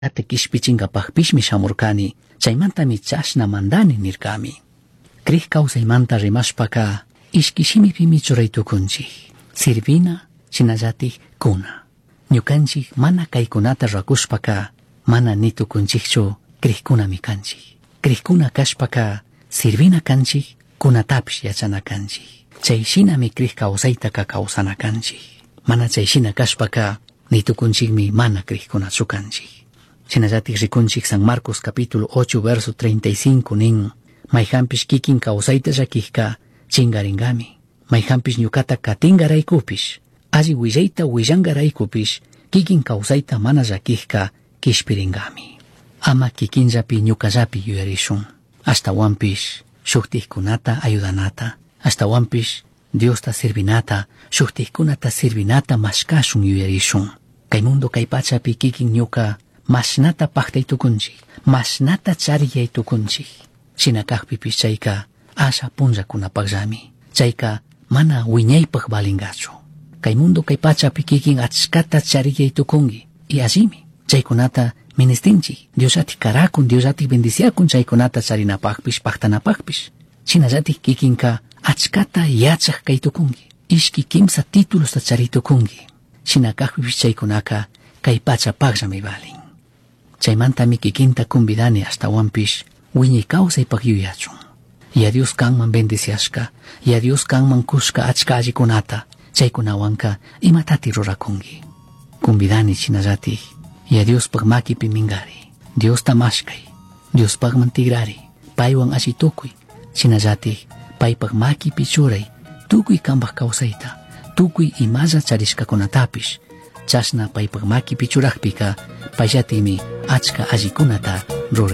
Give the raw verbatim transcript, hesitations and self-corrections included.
ate kishpichinkapakpishmi shamurkani, chaymantami chashna mandani nirkami. Kriq kawsaymanta rimashpaka ishkishimipimi churaytukunchik, sirvina chinallatik kuna. Ñukanchik mana kaykunata rakushpaka mana nitukunchikchu kriqkunami kanchik. Kriqkuna kashpaka sirvina kanchik, kunatapish yachana kanchik. Chayshinami kriq kawsaytaka kawsana kanchik. Mana chayshina kashpaka nitukunchikmi mana kriqkunachu kanchik. Chinallatik rikunchik San Marcos capítulo ocho verso treinta y cinco nin, mayhampish kikin kawsayta llakikka chingaringami. Mayhampish ñukata katingaraykupish, alli willayta willangaraykupish, kikin kawsayta mana llakikka kishpiringami. Ama kikinllapi ñukallapi yuyarishun. Ashtawanpish shuktikkunata ayudanata, ashtawanpish Diosta sirvinata, shuktikkunata sirvinata mashkashun yuyarishun. Kay mundo kay pachapi kikin ñuka mashnata paktaytukunchik, mashnata chariyaytukunchik. Shinakakpipish chayka asha punllakunapakllami. Chayka mana wiñaypaq balingachu. Kay mundo kay pachapi kikin achkata chariyaytukunki. Y allimi chaykunata ministinchik. Diosatik karakun, Diosatik bendiciakun chaykunata charinapakpish, paktanapakpish. Shinallatik kikinka achkata yachaq kaytukunki. Ishki kimsa títulos charitukunki. Shinakakpipish chaykunaka kay pachapaqllami balin. Chaymantami kikinta convidani ashtawanpish wiñay kawsaypaq yuyachun. Y a Dios kanman bendiciashka, y a Dios kanman kushka achka allikunata, chaykunawanka imatati rurakunki. Convidani chinallatik, y a Dios paq makipi mingari, Dios tamashkay, Dios paqman tigrari, paywan alli tukuy, chinallatik paypaq makipi churay, tukuy kanpaq kawsayta, tukuy imalla charishkakunatapish, chashna paypaq makipi churaqpika, payllatimi achka allikunata